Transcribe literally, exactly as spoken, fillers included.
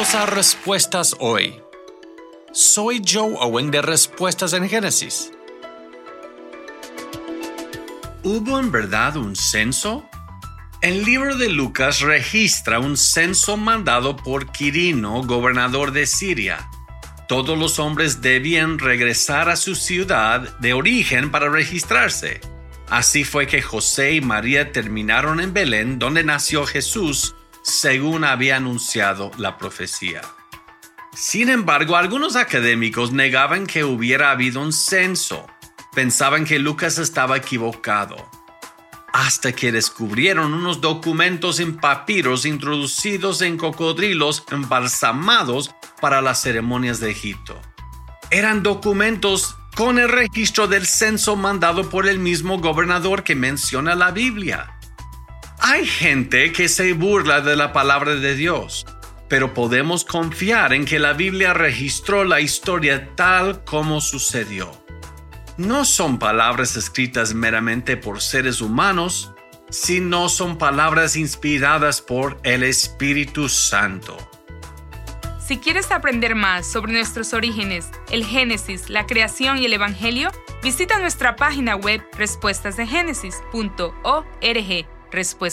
Bienvenidos a Respuestas Hoy. Soy Joe Owen de Respuestas en Génesis. ¿Hubo en verdad un censo? El libro de Lucas registra un censo mandado por Quirino, gobernador de Siria. Todos los hombres debían regresar a su ciudad de origen para registrarse. Así fue que José y María terminaron en Belén, donde nació Jesús, según había anunciado la profecía. Sin embargo, algunos académicos negaban que hubiera habido un censo. Pensaban que Lucas estaba equivocado, hasta que descubrieron unos documentos en papiros introducidos en cocodrilos embalsamados para las ceremonias de Egipto. Eran documentos con el registro del censo mandado por el mismo gobernador que menciona la Biblia. Hay gente que se burla de la palabra de Dios, pero podemos confiar en que la Biblia registró la historia tal como sucedió. No son palabras escritas meramente por seres humanos, sino son palabras inspiradas por el Espíritu Santo. Si quieres aprender más sobre nuestros orígenes, el Génesis, la creación y el Evangelio, visita nuestra página web respuestas de génesis punto org. Respuestas